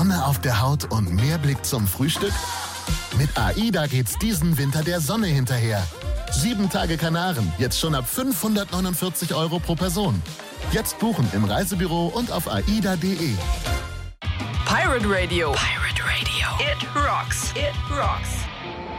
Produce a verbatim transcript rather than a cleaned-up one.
Sonne auf der Haut und mehr Blick zum Frühstück? Mit AIDA geht's diesen Winter der Sonne hinterher. Sieben Tage Kanaren, jetzt schon ab fünfhundertneunundvierzig Euro pro Person. Jetzt buchen im Reisebüro und auf aida punkt de. Pirate Radio. Pirate Radio. It rocks. It rocks.